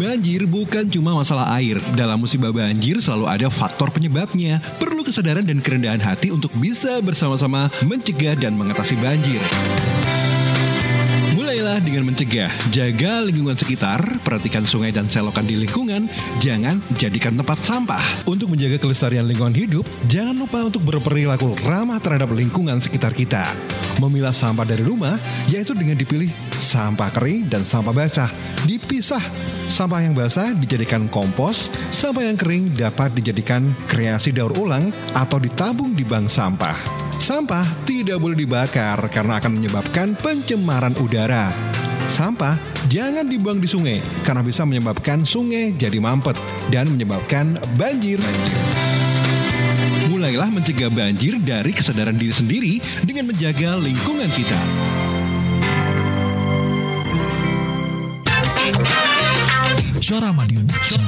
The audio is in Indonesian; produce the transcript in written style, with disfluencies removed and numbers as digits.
Banjir bukan cuma masalah air. Dalam musibah banjir selalu ada faktor penyebabnya. Perlu kesadaran dan kerendahan hati untuk bisa bersama-sama mencegah dan mengatasi banjir. Mulailah dengan mencegah, jaga lingkungan sekitar, perhatikan sungai dan selokan di lingkungan, jangan jadikan tempat sampah. Untuk menjaga kelestarian lingkungan hidup, jangan lupa untuk berperilaku ramah terhadap lingkungan sekitar kita. Memilah sampah dari rumah, yaitu dengan dipilih sampah kering dan sampah basah, dipisah. Sampah yang basah dijadikan kompos, sampah yang kering dapat dijadikan kreasi daur ulang atau ditabung di bank sampah. Sampah tidak boleh dibakar karena akan menyebabkan pencemaran udara. Sampah jangan dibuang di sungai karena bisa menyebabkan sungai jadi mampet dan menyebabkan banjir. Mulailah mencegah banjir dari kesadaran diri sendiri dengan menjaga lingkungan kita. Suara Madiun